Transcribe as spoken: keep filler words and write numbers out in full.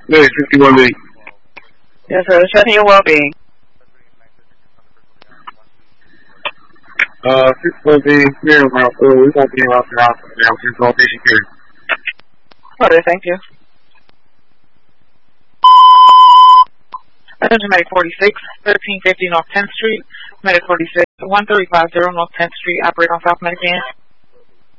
Yeah, fifty-one B. Yes, sir. Checking your well-being. Uh, fifty-one B, here about four. We won't be around the house now. Since all patient care. Okay, thank you. Attention Medic forty-six, thirteen fifty North tenth Street. Medic forty-six, one three five zero North tenth Street. Operate on South Medic End.